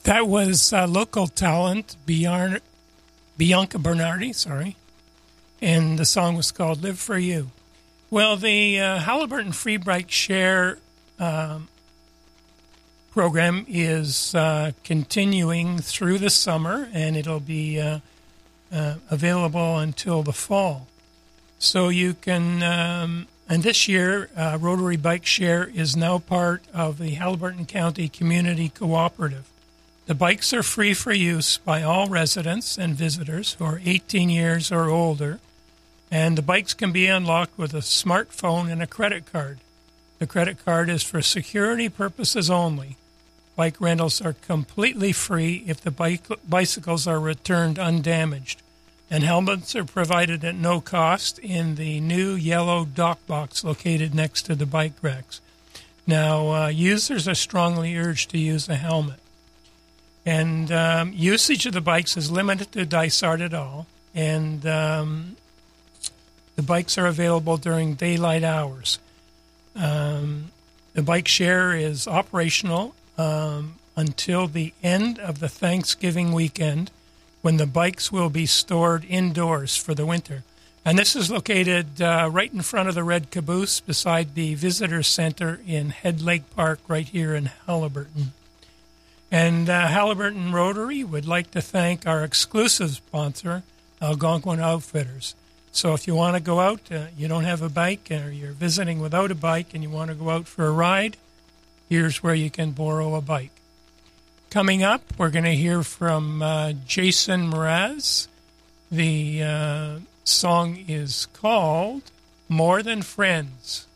That was local talent, Bianca Bernardi, and the song was called Live For You. Well, the Haliburton Free Bike Share program is continuing through the summer, and it'll be available until the fall. So you can, and this year, Rotary Bike Share is now part of the Haliburton County Community Cooperative. The bikes are free for use by all residents and visitors who are 18 years or older, and the bikes can be unlocked with a smartphone and a credit card. The credit card is for security purposes only. Bike rentals are completely free if the bicycles are returned undamaged, and helmets are provided at no cost in the new yellow dock box located next to the bike racks. Now, users are strongly urged to use a helmet. And usage of the bikes is limited to Dysart et al. And the bikes are available during daylight hours. The bike share is operational until the end of the Thanksgiving weekend, when the bikes will be stored indoors for the winter. And this is located right in front of the Red Caboose beside the Visitor Center in Head Lake Park right here in Haliburton. And Haliburton Rotary would like to thank our exclusive sponsor, Algonquin Outfitters. So if you want to go out, you don't have a bike, or you're visiting without a bike and you want to go out for a ride, here's where you can borrow a bike. Coming up, we're going to hear from Jason Mraz. The song is called More Than Friends.